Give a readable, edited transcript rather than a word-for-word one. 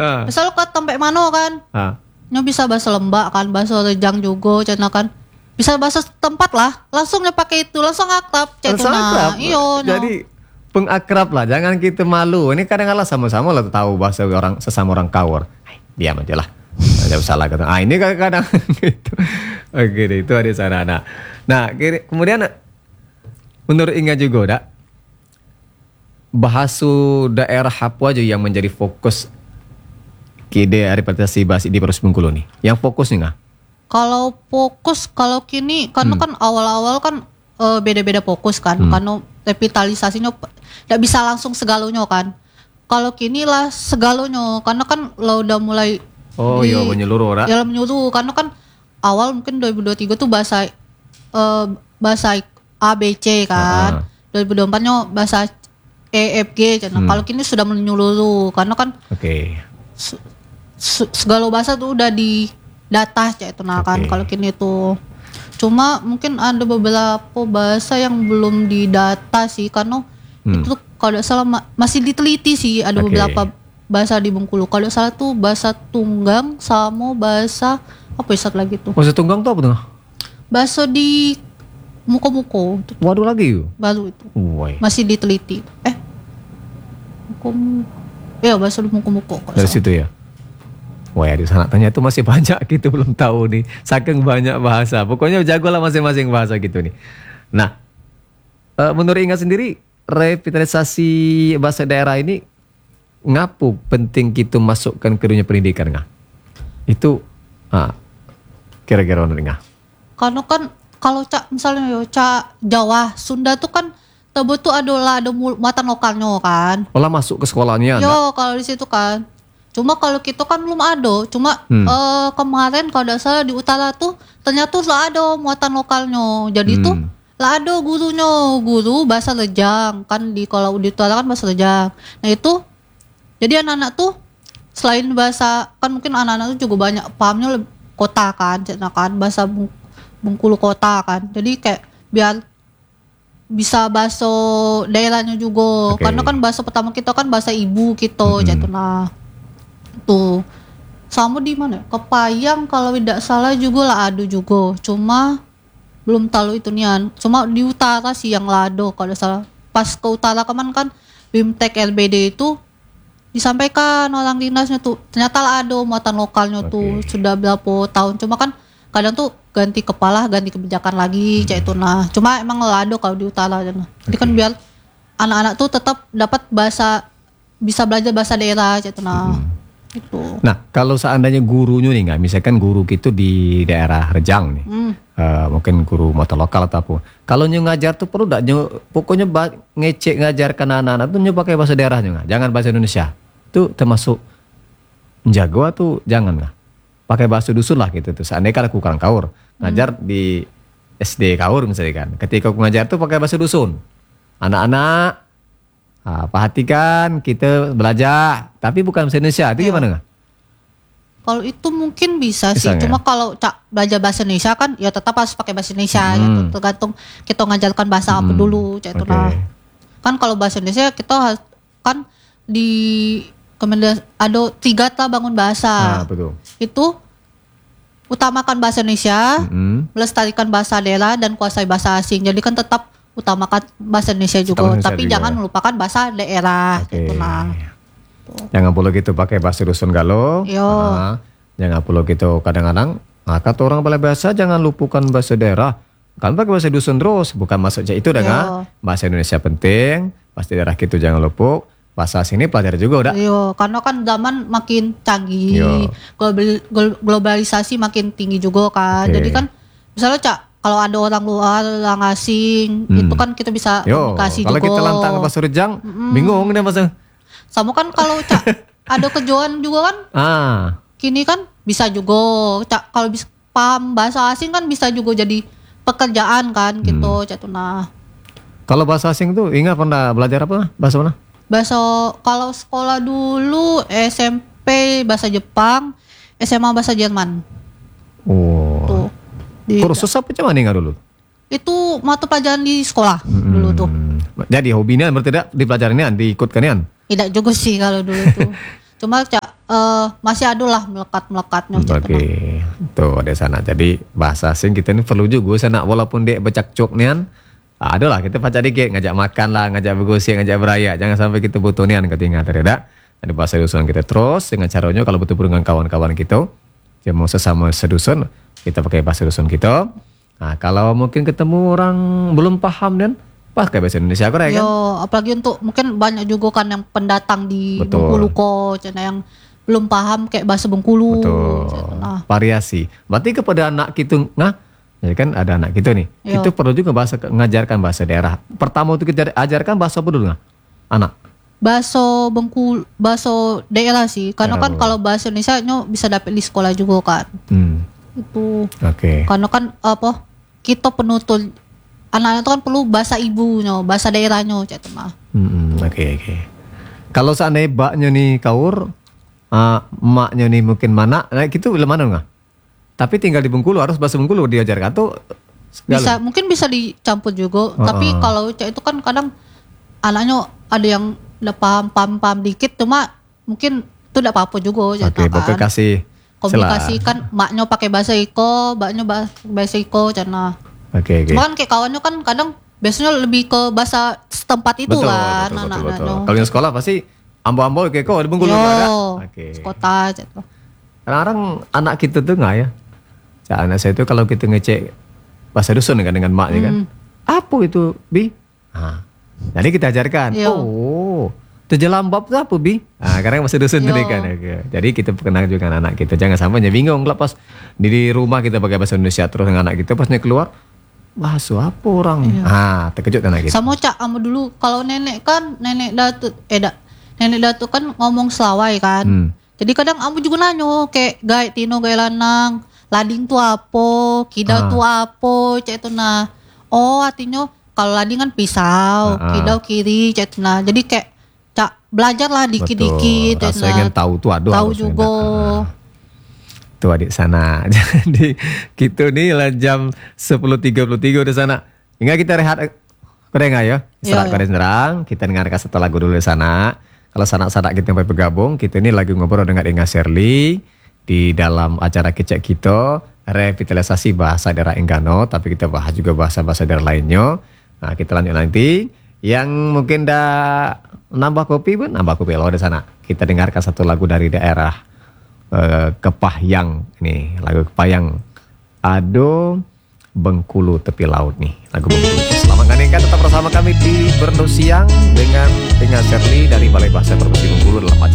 Misal ke tempat mana kan? Nya bisa bahasa Lembak kan, bahasa Rejang juga cina kan. Bisa bahasa tempat lah, langsung nya pakai itu, langsung akrab cina. Iyo. Jadi pengakrab lah, jangan kita malu. Ini kadang-kadang sama-sama lah tahu bahasa orang sesama orang Kaur. Diam aja lah. Tidak usah lah kata. Ini kadang-kadang gitu. Oke, itu ada sarana. Nah, kemudian menurut Inga juga dak bahasa daerah apa aja yang menjadi fokus KD representasi bahasa di Provinsi Bengkulu nih. Yang fokus nih nggak? Kalau fokus kalau kini karena kan awal-awal kan beda-beda fokus kan. Karena revitalisasinya tidak bisa langsung segalanya kan. Kalau kini lah segalanya karena kan lo udah mulai menyeluruh ora? Ya menyeluruh karena kan awal mungkin 2023 tuh bahasa ABC kan. 2024-nya bahasa EFG kan. Kalau kini sudah menyeluruh karena kan segala bahasa tuh udah di data itu kan. Kalau kini tuh cuma mungkin ada beberapa bahasa yang belum didata sih karena itu kalau tidak salah masih diteliti sih ada beberapa bahasa di Bengkulu. Kalau salah tuh bahasa Tunggang sama bahasa apa ya satu lagi tuh? Bahasa Tunggang tuh apa tuh? Bahasa di Muko-Muko. Waduh lagi yuk? Baru itu. Masih diteliti. Bahasa di Muko-Muko. Dari situ ya? Wah ya di sana tanya itu masih banyak gitu belum tahu nih. Saking banyak bahasa. Pokoknya jago lah masing-masing bahasa gitu nih. Nah, menurut Inga sendiri revitalisasi bahasa daerah ini ngapu penting gitu masukkan ke dunia pendidikan nggak? Itu kira-kira menurut Inga? Karena kan kalau misalnya Jawa, Sunda tuh kan tebet tuh ada muatan lokalnya kan. Olah masuk ke sekolahnya? Kalau di situ kan. Cuma kalau kita kan belum ada. Cuma kemarin kalau tidak salah di utara tuh ternyata lah ada muatan lokalnya. Jadi tuh lah ada guru bahasa Rejang kan kalau di utara kan bahasa Rejang. Nah itu jadi anak-anak tuh selain bahasa kan mungkin anak-anak tuh juga banyak pahamnya kota kan bahasa Bengkulu kota kan. Jadi kayak biar bisa bahasa daerahnya juga. Karena kan bahasa pertama kita kan bahasa ibu gitu tuh sama di mana Kepayang kalau tidak salah juga lah ada juga cuma belum tahu itu nian cuma di utara sih yang lado kalau salah pas ke utara kemarin kan BIMTEK LBD itu disampaikan orang dinasnya tuh ternyata lah ada muatan lokalnya tuh sudah berapa tahun cuma kan kadang tuh ganti kepala ganti kebijakan lagi cuma emang lado kalau di utara jadi kan biar anak-anak tuh tetap dapat bisa belajar bahasa daerah gitu. Nah, kalau seandainya gurunya nih nggak, misalkan guru gitu di daerah Rejang nih, mungkin guru mata lokal atau apa. Kalau ngajar tuh perlu nggak, pokoknya ngecek ngajarkan anak-anak tuh pakai bahasa daerahnya nggak, jangan bahasa Indonesia. Itu termasuk jago atau jangan nggak? Pakai bahasa dusun lah gitu tuh. Seandainya kan aku kurang Kaur, ngajar di SD Kaur misalnya kan. Ketika aku ngajar tuh pakai bahasa dusun, anak-anak. Perhatikan kita belajar tapi bukan bahasa Indonesia itu gimana nggak? Kalau itu mungkin bisa sih cuma kalau belajar bahasa Indonesia kan ya tetap harus pakai bahasa Indonesia tergantung kita ngajarkan bahasa apa dulu kan kalau bahasa Indonesia kita kan di ada 3 bangun bahasa betul. Itu utamakan bahasa Indonesia melestarikan bahasa daerah dan kuasai bahasa asing jadi kan tetap utamakan bahasa Indonesia juga, tapi jangan melupakan bahasa daerah gitu nah. Jangan perlu gitu pakai bahasa dusun galuh. Jangan perlu gitu kadang-kadang kata orang balai bahasa jangan lupakan bahasa daerah. Kan pakai bahasa dusun terus, bukan maksudnya itu dengan bahasa Indonesia penting, bahasa daerah gitu jangan lupa. Bahasa sini pelajari juga udah. Karena kan zaman makin canggih, globalisasi makin tinggi juga kan. Jadi kan misalnya kalau ada orang luar, orang asing, itu kan kita bisa komunikasi juga. Kalau kita lantang bahasa Rejang, bingung deh masa. Sama kan kalau ada kejuan juga kan, kini kan bisa juga. Kalau bisa paham bahasa asing kan bisa juga jadi pekerjaan kan gitu. Kalau bahasa asing tuh, Inga pernah belajar apa? Bahasa mana? Kalau sekolah dulu SMP bahasa Jepang, SMA bahasa Jerman. Kursus apa cuman nih dulu? Itu mata pelajaran di sekolah dulu tuh. Jadi hobinya berarti tidak dipelajarinnya, diikutkannya? Tidak juga sih kalau dulu tuh. Cuma masih ada lah melekat-melekatnya. Oke, tuh ada sana. Jadi bahasa asing kita ini perlu juga sana walaupun dia becak-cok nian. Ada lah kita pacak dikit ngajak makan lah, ngajak bergosip, ngajak beraya. Jangan sampai kita butuh nian ketinggalan tidak. Ada bahasa dusun kita terus dengan caranya kalau betul dengan kawan-kawan kita, yang mau sesama sedusun kita pakai bahasa dusun kita. Nah kalau mungkin ketemu orang belum paham dan pakai bahasa Indonesia kan? Yo, apalagi untuk mungkin banyak juga kan yang pendatang di Bengkulu kok, yang belum paham kayak bahasa Bengkulu. Betul. Variasi. Berarti kepada anak kita, ya kan ada anak kita nih. Yo. Itu perlu juga ngajarkan bahasa daerah. Pertama itu kita ajarkan bahasa apa dulu anak? Bahasa Bengkulu, bahasa daerah sih. Karena kan kalau bahasa Indonesia bisa dapat di sekolah juga kan. Itu. Oke. Karena kan kita penutur anak-anak itu kan perlu bahasa ibunya, bahasa daerahnya cak mah. Oke. Kalau seandainya baknya nih kaur, emaknya nih mungkin mana, nah gitu mana nggak? Tapi tinggal di Bengkulu harus bahasa Bengkulu diajarkan tuh. Bisa, mungkin bisa dicampur juga. Tapi kalau cak itu kan kadang anaknya ada yang udah paham dikit, cuma mungkin itu tidak apa-apa juga. Oke, kan kasih komunikasi kan maknya pakai bahasa Iko, baknya bahasa Iko, cina. Oke. Cuman kayak kawannya kan kadang biasanya lebih ke bahasa setempat itu kan betul. Kalau yang sekolah pasti ambo-ambo kayak kok di Bengkulu ada. Oke. Kota gitu. Kadang-kadang anak kita tuh nggak ya. Anak saya itu kalau kita ngecek bahasa dusun dengan maknya kan. Apa itu, Bi? Jadi kita ajarkan. Terjelambab itu apa, Bi? Karena bahasa dusun tadi kan. Jadi kita perkenalkan juga anak kita. Jangan sampai bingung lah pas di rumah kita pakai bahasa Indonesia terus dengan anak kita pas keluar bahasa apa orang? Terkejut anak kita. Sama cak sama dulu kalau nenek datu kan ngomong Selawai kan. Jadi kadang amu juga nanyo kayak gay tino gay lanang, lading tu apa, kidau tu apa, cak itu nah. Oh artinya kalau lading kan pisau, kidau kiri, cak itu nah. Jadi kayak cak belajar lah dikit-dikit. Rasa ingin tahu tuh ada. Tahu juga. Tuh adik sana. Jadi kita nih lah jam 10.33 udah sana. Hingga kita rehat. Kode nggak ya? Serak kode serang. Kita dengarkan satu lagu dulu di sana. Kalau sanak-sanak kita sampai bergabung, kita ini lagi ngobrol dengan Inga Shirley di dalam acara kecek kita revitalisasi bahasa daerah Enggano. Tapi kita bahas juga bahasa-bahasa daerah lainnya. Nah kita lanjut nanti. Yang mungkin dah nambah kopi pun nambah kopi loh di sana. Kita dengarkan satu lagu dari daerah Kepahyang nih, lagu Kepahyang Ado Bengkulu Tepi Laut nih, lagu Bengkulu. Selamat mendengarkan, tetap bersama kami di Berno Siang dengan Inga Shirley dari Balai Bahasa Provinsi Bengkulu dalam